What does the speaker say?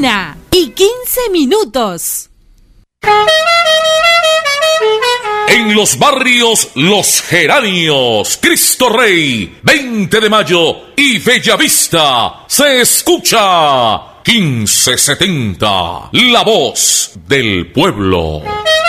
1:15. En los barrios Los Geranios, Cristo Rey, 20 de Mayo y Bellavista, se escucha 1570, la voz del pueblo.